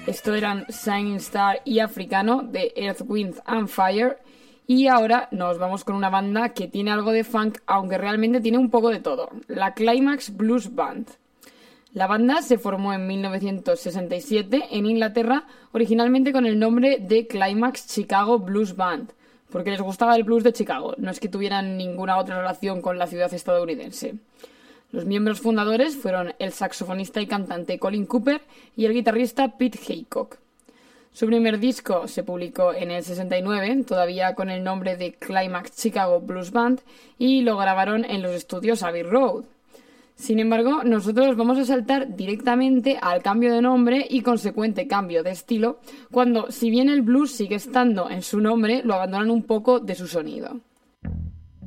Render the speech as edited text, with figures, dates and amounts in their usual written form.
Esto eran Shining Star y Africano de Earth, Wind and Fire. Y ahora nos vamos con una banda que tiene algo de funk, aunque realmente tiene un poco de todo. La Climax Blues Band. La banda se formó en 1967 en Inglaterra, originalmente con el nombre de Climax Chicago Blues Band, porque les gustaba el blues de Chicago, no es que tuvieran ninguna otra relación con la ciudad estadounidense. Los miembros fundadores fueron el saxofonista y cantante Colin Cooper y el guitarrista Pete Haycock. Su primer disco se publicó en el 69, todavía con el nombre de Climax Chicago Blues Band, y lo grabaron en los estudios Abbey Road. Sin embargo, nosotros vamos a saltar directamente al cambio de nombre y consecuente cambio de estilo, cuando, si bien el blues sigue estando en su nombre, lo abandonan un poco de su sonido.